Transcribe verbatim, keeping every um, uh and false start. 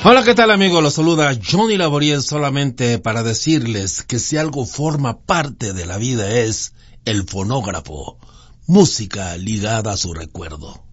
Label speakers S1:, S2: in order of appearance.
S1: Hola, ¿qué tal, amigos? Los saluda Johnny Laboriel, solamente para decirles que si algo forma parte de la vida es el fonógrafo, música ligada a su recuerdo.